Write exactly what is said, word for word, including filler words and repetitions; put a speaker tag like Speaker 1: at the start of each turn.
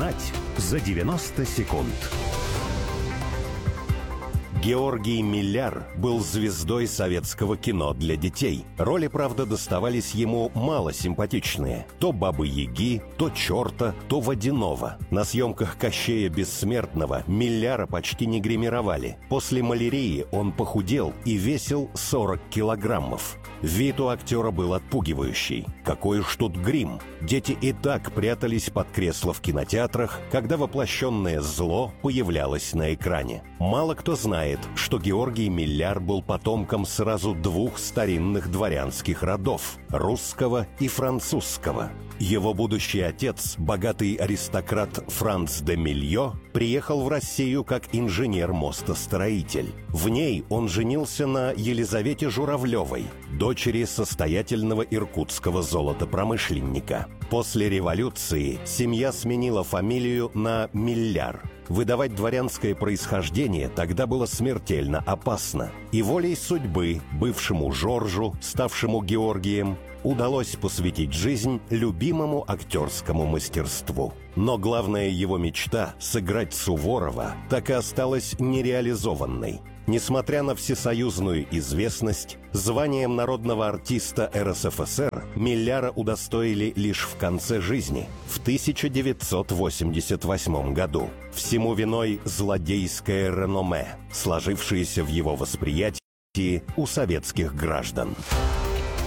Speaker 1: Узнать за девяносто секунд. Георгий Милляр был звездой советского кино для детей. Роли, правда, доставались ему мало симпатичные. То Бабы-Яги, то Черта, то Водяного. На съемках Кощея Бессмертного Милляра почти не гримировали. После малярии он похудел и весил сорок килограммов. Вид у актера был отпугивающий. Какой уж тут грим. Дети и так прятались под кресло в кинотеатрах, когда воплощенное зло появлялось на экране. Мало кто знает, что Георгий Милляр был потомком сразу двух старинных дворянских родов – русского и французского. Его будущий отец, богатый аристократ Франц де Мильо, приехал в Россию как инженер-мостостроитель. В ней он женился на Елизавете Журавлевой, дочери состоятельного иркутского золотопромышленника. После революции семья сменила фамилию на Милляр. Выдавать дворянское происхождение тогда было смертельно опасно. И волей судьбы бывшему Жоржу, ставшему Георгием, удалось посвятить жизнь любимому актерскому мастерству. Но главная его мечта — сыграть Суворова — так и осталась нереализованной. Несмотря на всесоюзную известность, званием народного артиста эр эс эф эс эр Милляра удостоили лишь в конце жизни, в тысяча девятьсот восемьдесят восьмом году. Всему виной злодейское реноме, сложившееся в его восприятии у советских граждан.